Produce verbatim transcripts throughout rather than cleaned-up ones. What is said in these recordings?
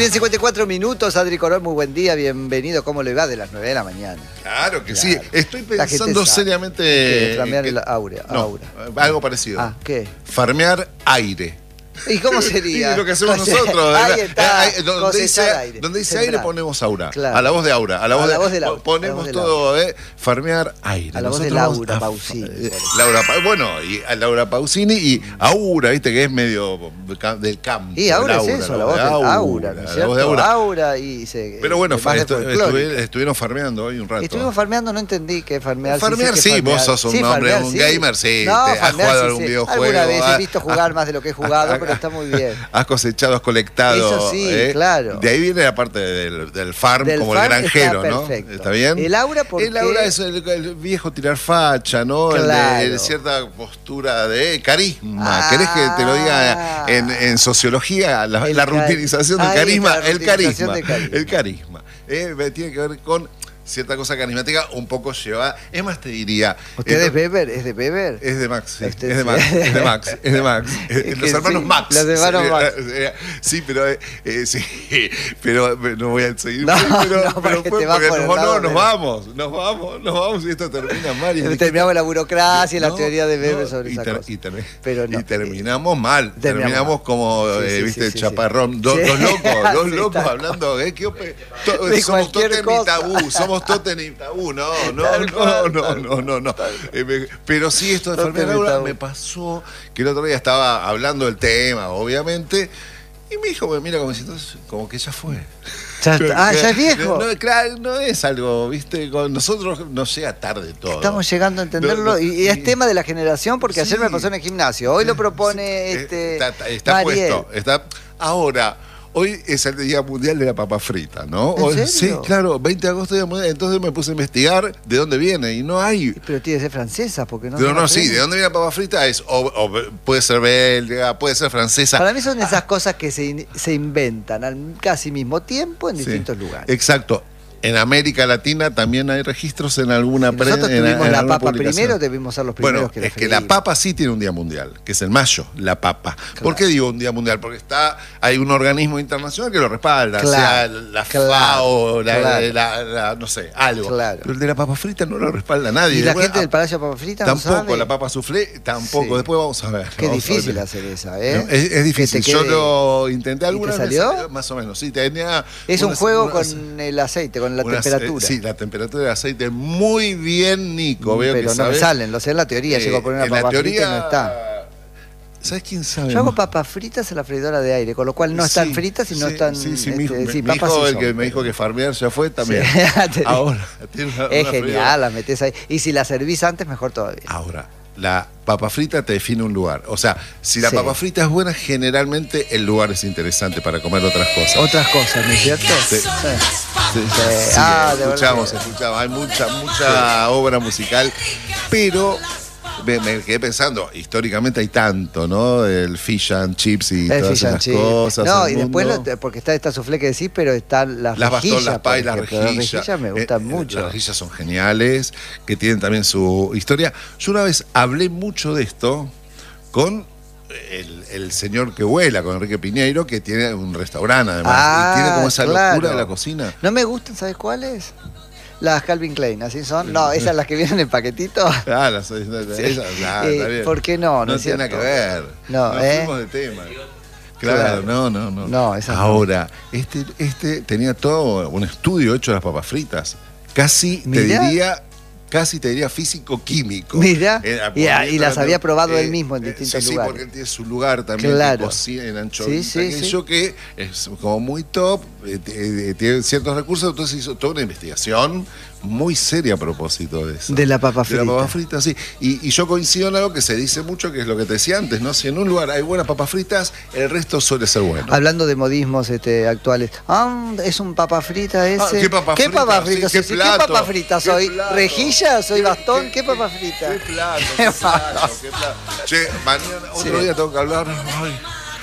bien, cincuenta y cuatro minutos. Adri Corol, muy buen día, bienvenido. ¿Cómo le va? De las nueve de la mañana. Claro que Claro. sí. Estoy pensando seriamente. ¿Qué? Flamear que, el aura. No, aura. algo parecido. Ah, ¿qué? Farmear aire. ¿Y cómo sería? Y lo que hacemos Cose- nosotros. Ahí ¿verdad? está, Eh, donde dice cosechar aire. donde dice Sembrar. aire ponemos aura. Claro. A la voz de aura. A la voz, A la de, voz del aura. Ponemos A la voz del todo, ¿eh? Farmear aire. A la voz de Nosotros Laura vamos a- Pausini. eh, Laura, Pa- bueno, y a Laura Pausini y aura, ¿viste? Que es medio del campo. Y ahora el es eso, la voz del aura, ¿no es la cierto? voz de aura. Aura y se, Pero bueno, más de estu- folclórica. estuvi- estuvieron farmeando hoy un rato. Estuvimos farmeando, no entendí qué farmear. Farmear, sé que sí, vos sos un Sí, hombre, farmear, un sí. gamer, sí, No, te- has farmear, jugado sí, algún sí. videojuego, Alguna vez he has- visto jugar has- más de lo que he jugado, has- pero está muy bien. Has cosechado, has colectado. Eso sí, ¿eh? claro. De ahí viene la parte del, del farm, Del como farm el granjero, está ¿no? perfecto. ¿Está bien? El aura, ¿por El qué? aura es el, el viejo tirar facha, ¿no? El de- Claro. el de cierta postura de carisma. Ah. ¿Querés que te lo diga en, en sociología? La, El la ca- rutinización del Ahí carisma. está, la El rutinización carisma. del carisma. El carisma. Eh, tiene que ver con cierta cosa carismática un poco llevada. Es más, te diría. ¿Usted eh, es Weber? ¿Es de Weber? Es de Max, sí. Usted Es de sí. Max, es de Max, es de Max. Es Eh, Los que hermanos sí, Max. los hermanos Sí, Max. eh, Sí, pero eh, eh, sí, pero eh, no voy a seguir. No, pero, no, pero porque fue te vas porque por nos, el no, lado nos de- vamos, nos vamos, nos vamos y esto termina mal. Y Terminamos la burocracia y la No, teoría de Weber no, sobre y esa ter- cosa. y ter- Pero no. y terminamos mal. Terminamos Terminamos mal. como, Sí, eh, sí, viste, sí, sí, chaparrón. Dos, sí. dos locos, dos Sí, locos tal hablando. ¿eh? ¿Qué ope- to- De somos cualquier tótem y cosa. tabú, somos tótem y tabú. No, no, Tal no, cual, no, tal no, no, no. Eh, me- Pero sí, esto de Tótem Fermín y Laura tabú. me pasó que el otro día estaba hablando del tema, obviamente. Y mi hijo me mira como diciendo, como que ya fue. Ya está. Ah, ya es viejo. No, claro, no es algo, viste, con nosotros no llega tarde todo. Estamos llegando a entenderlo No, no, y, y es y- tema de la generación porque Sí. ayer me pasó en el gimnasio. Hoy lo propone Sí, este está, está- está Mariel. puesto. Está, ahora, hoy es el Día Mundial de la Papa Frita, ¿no? ¿En Hoy- serio? Sí, claro, veinte de agosto Día Mundial. Entonces me puse a investigar de dónde viene y no hay. Pero tiene que ser francesa porque no. No, se no, la sí, aprende. ¿de dónde viene la papa frita? Es, o, o puede ser belga, puede ser francesa. Para mí son esas cosas que se, in- se inventan al casi mismo tiempo en Sí, distintos lugares. Exacto. En América Latina también hay registros en alguna Si nosotros pre- en- tuvimos en la alguna papa publicación. primero, debimos ser los primeros Bueno, que la es que la freímos. papa sí tiene un día mundial, que es el mayo, la papa. ¿Por qué digo un día mundial? Porque está hay un organismo internacional que lo respalda, Claro, sea la claro, FAO, la, claro. la- la- no sé, algo. Claro. Pero el de la papa frita no lo respalda nadie. Y la Bueno, gente del Palacio de Papa Frita no tampoco, sabe. la papa soufflé, tampoco. Sí. Después vamos a ver. Qué vamos a difícil ver. hacer esa, ¿eh? No, es, es difícil. Que te Yo quede- lo intenté ¿Y alguna te vez. salió? Más o menos, sí. Tenía Es un unas- juego unas- con el aceite, con la unas- temperatura. eh, sí, la temperatura del aceite. Muy bien, Nico. Veo Pero que no me sabes. salen, lo sé en la teoría. Eh, Llego a poner una en la papa teoría, frita y no está. ¿Sabes quién sabe? Yo hago papas fritas en la freidora de aire, con lo cual no están Sí, fritas y no sí, están. Sí, sí, este, mi hijo, sí, mi papas hijo, sí el son, que me pero- dijo que farmear ya fue también. Sí, te digo. Ahora, tiene una- Es una genial, freidora. la metes ahí. Y si la servís antes, mejor todavía. Ahora, la papa frita te define un lugar. O sea, si la Sí. papa frita es buena, generalmente el lugar es interesante para comer otras cosas. Otras cosas, ¿no es cierto? Sí. Sí. Sí, sí, Ah, de escuchamos, verdad. escuchamos. Hay mucha, mucha obra musical, pero me, me quedé pensando, históricamente hay tanto, ¿no? El fish and chips y El todas fish and esas chips. cosas. No, el y después, mundo. lo- porque está esta soufflé que decís, pero están las, Las rejillas. bastones, las por pay, las ejemplo. Las rejillas. rejillas me gustan Eh, mucho. Las rejillas son geniales, que tienen también su historia. Yo una vez hablé mucho de esto con el, el señor que vuela, con Enrique Piñeiro, que tiene un restaurante además. Ah, y tiene como esa claro. locura de la cocina. No me gustan, ¿sabes cuáles? Las Calvin Klein, ¿así son? No, esas las que vienen en paquetito. Ah, las, esas, esas, ah, Eh, está bien. ¿por qué no? No No es tiene nada que cierto. ver. No, Nos ¿eh? fuimos de tema. Claro, Claro. no, no, no. No, esas no. Ahora, este, este tenía todo un estudio hecho de las papas fritas. Casi te Mirá. diría, casi te diría físico-químico. Mirá, Eh, y, a- y poniendo las la- había probado eh, él mismo en eh, distintos sí, Sí, lugares. porque él tiene su lugar también, Claro. que cocina en anchovita, Sí, sí, aquello sí. que es como muy top, eh, eh, tiene ciertos recursos, entonces hizo toda una investigación muy seria a propósito de eso. De la papa De la frita. papa frita, sí. Y, y yo coincido en algo que se dice mucho, que es lo que te decía antes, ¿no? Si en un lugar hay buenas papas fritas, el resto suele ser bueno. Hablando de modismos este, actuales. Ah, es un papa frita ese. Ah, ¿qué papa frita? papa Sí, frita ¿qué soy? plato? ¿Qué papa frita ¿Qué soy? plato? ¿Rejilla? ¿Soy ¿Qué- bastón? qué- ¿Qué papa frita? Qué plato, qué plato, qué plato. Che, mañana, otro Sí. día tengo que hablar. Ay,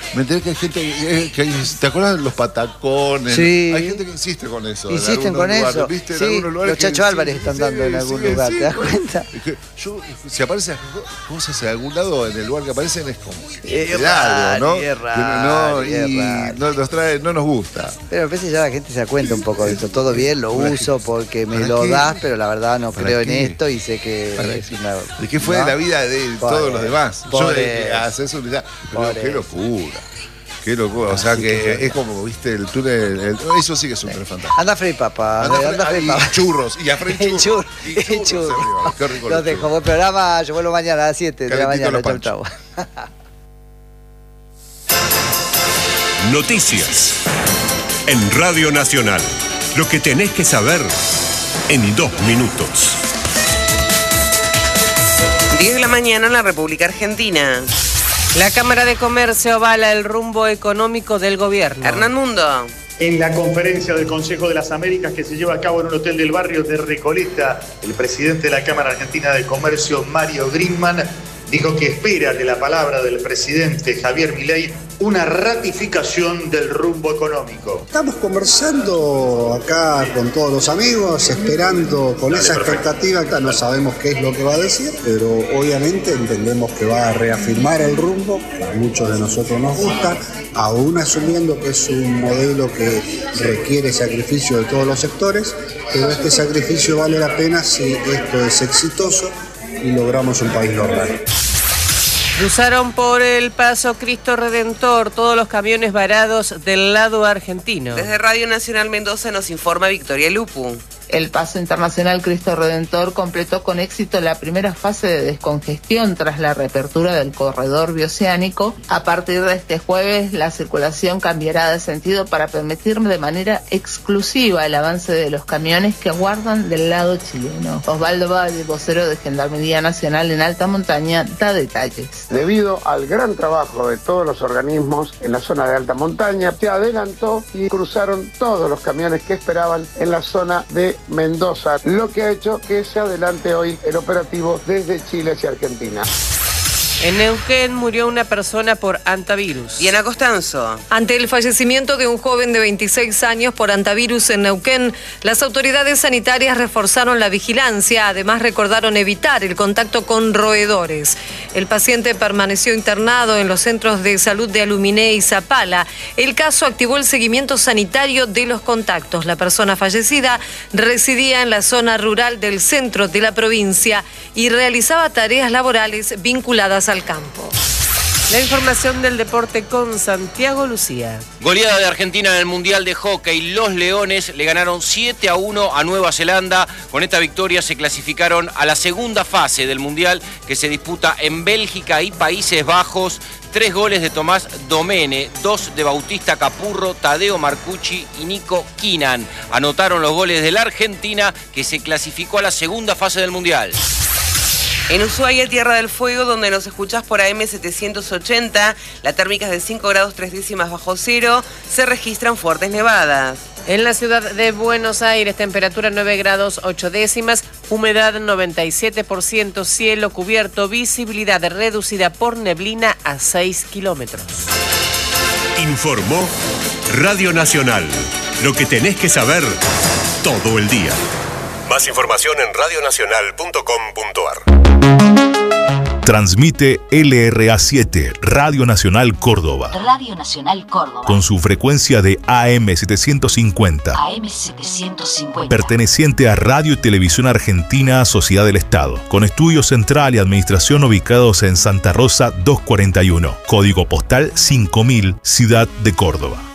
me enteré que hay gente que, que hay, ¿te acuerdas de los patacones? Sí. Hay gente que insiste con eso. Insisten con lugares, eso. ¿viste? En Sí, algunos lugares los Chacho que, Álvarez sí, están sí, dando en sí, algún sí, lugar, sí. ¿te das cuenta? Es que yo, si aparecen cosas en algún lado, en el lugar que aparecen, es como Es es raro, algo, ¿no? es Que raro, no, es y raro. no nos trae, no nos gusta. Pero a veces ya la gente se da cuenta un poco de esto. Todo bien, lo ¿Para uso qué? porque me ¿Para lo qué? das, pero la verdad no ¿Para creo qué? en esto y sé que ¿Para es qué? una... ¿De qué fue ¿no? la vida de Por todos eso, los demás? por Yo de eso. hacer eso, ya, Por pero qué eso. locura. Qué locura. O sea Así que, que- es como, viste, el túnel. el- eso sí que es un tren fantástico. Anda a freír papa, Anda a anda a freír- freír y papa. churros, y a freír El churros. churro, Y el churros churro. arriba. Qué rico Los los dejo, churros. buen programa, yo vuelvo mañana a las siete de la Calentito mañana. los Chau, panchos. chau. Noticias. En Radio Nacional. Lo que tenés que saber en dos minutos. diez de la mañana en la República Argentina. La Cámara de Comercio avala el rumbo económico del gobierno. Hernán Mundo. En la conferencia del Consejo de las Américas que se lleva a cabo en un hotel del barrio de Recoleta, el presidente de la Cámara Argentina de Comercio, Mario Grimman, dijo que espera de la palabra del presidente Javier Milei una ratificación del rumbo económico. Estamos conversando acá con todos los amigos, esperando con Dale, esa perfecto. expectativa. No sabemos qué es lo que va a decir, pero obviamente entendemos que va a reafirmar el rumbo, que a muchos de nosotros nos gusta, aún asumiendo que es un modelo que requiere sacrificio de todos los sectores, pero este sacrificio vale la pena si esto es exitoso y logramos un país normal. Cruzaron por el paso Cristo Redentor todos los camiones varados del lado argentino. Desde Radio Nacional Mendoza nos informa Victoria Lupu. El paso internacional Cristo Redentor completó con éxito la primera fase de descongestión tras la reapertura del corredor bioceánico. A partir de este jueves, la circulación cambiará de sentido para permitir de manera exclusiva el avance de los camiones que aguardan del lado chileno. Osvaldo Valle, vocero de Gendarmería Nacional en Alta Montaña, da detalles. Debido al gran trabajo de todos los organismos en la zona de alta montaña, se adelantó y cruzaron todos los camiones que esperaban en la zona de Mendoza, lo que ha hecho que se adelante hoy el operativo desde Chile hacia Argentina. En Neuquén murió una persona por antivirus. Diana Costanzo. Ante el fallecimiento de un joven de veintiséis años por antivirus en Neuquén, las autoridades sanitarias reforzaron la vigilancia. Además, recordaron evitar el contacto con roedores. El paciente permaneció internado en los centros de salud de Aluminé y Zapala. El caso activó el seguimiento sanitario de los contactos. La persona fallecida residía en la zona rural del centro de la provincia y realizaba tareas laborales vinculadas al campo. La información del deporte con Santiago Lucía. Goleada de Argentina en el Mundial de Hockey. Los Leones le ganaron siete a uno a Nueva Zelanda. Con esta victoria se clasificaron a la segunda fase del Mundial que se disputa en Bélgica y Países Bajos. Tres goles de Tomás Domene, dos de Bautista Capurro, Tadeo Marcucci y Nico Kinan. Anotaron los goles de la Argentina que se clasificó a la segunda fase del Mundial. En Ushuaia, Tierra del Fuego, donde nos escuchás por A M setecientos ochenta, la térmica es de cinco grados tres décimas bajo cero, se registran fuertes nevadas. En la ciudad de Buenos Aires, temperatura nueve grados ocho décimas, humedad noventa y siete por ciento, cielo cubierto, visibilidad reducida por neblina a seis kilómetros. Informó Radio Nacional. Lo que tenés que saber todo el día. Más información en radio nacional punto com punto a r. Transmite L R A siete, Radio Nacional Córdoba. Radio Nacional Córdoba. Con su frecuencia de A M setecientos cincuenta. A M setecientos cincuenta. Perteneciente a Radio y Televisión Argentina, Sociedad del Estado. Con estudio central y administración ubicados en Santa Rosa doscientos cuarenta y uno. Código postal cinco mil, Ciudad de Córdoba.